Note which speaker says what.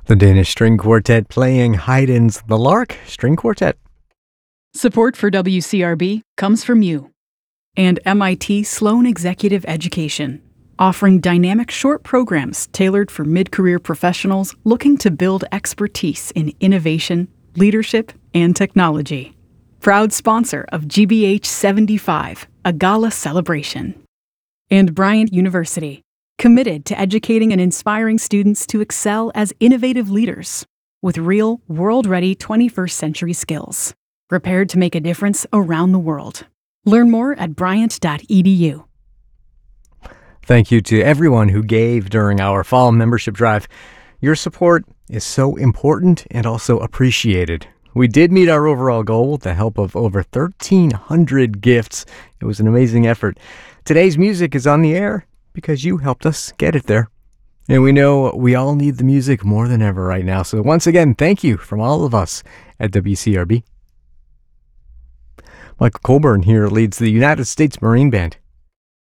Speaker 1: The Danish String Quartet playing Haydn's The Lark String Quartet.
Speaker 2: Support for WCRB comes from you and MIT Sloan Executive Education, offering dynamic short programs tailored for mid-career professionals looking to build expertise in innovation, leadership, and technology. Proud sponsor of GBH 75, a gala celebration. And Bryant University, committed to educating and inspiring students to excel as innovative leaders with real, world-ready 21st century skills, prepared to make a difference around the world. Learn more at bryant.edu.
Speaker 1: Thank you to everyone who gave during our fall membership drive. Your support is so important and also appreciated. We did meet our overall goal with the help of over 1,300 gifts. It was an amazing effort. Today's music is on the air because you helped us get it there. And we know we all need the music more than ever right now. So once again, thank you from all of us at WCRB. Michael Colburn here leads the United States Marine Band.